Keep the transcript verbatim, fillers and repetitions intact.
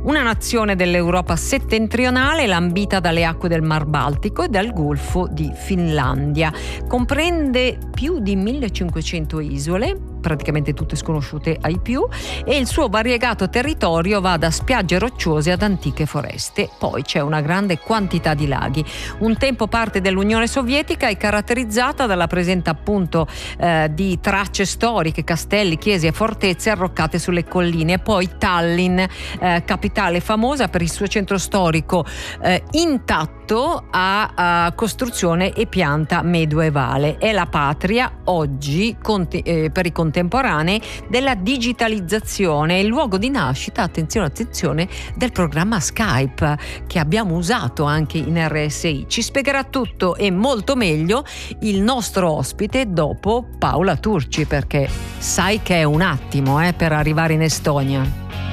una nazione dell'Europa settentrionale lambita dalle acque del Mar Baltico e dal Golfo di Finlandia. Comprende più di millecinquecento isole, praticamente tutte sconosciute ai più, e il suo variegato territorio va da spiagge rocciose ad antiche foreste. Poi c'è una grande quantità di laghi. Un tempo parte dell'Unione Sovietica è caratterizzata dalla presenza appunto eh, di tracce storiche, castelli, chiese e fortezze arroccate sulle colline. Poi Tallinn, eh, capitale famosa per il suo centro storico eh, intatto a, a costruzione e pianta medioevale. È la patria oggi conti, eh, per i contemporanei della digitalizzazione, il luogo di nascita, attenzione attenzione, del programma Skype che abbiamo usato anche in R S I. Ci spiegherà tutto e molto meglio il nostro ospite dopo Paola Turci, perché sai che è un attimo eh, per arrivare in Estonia.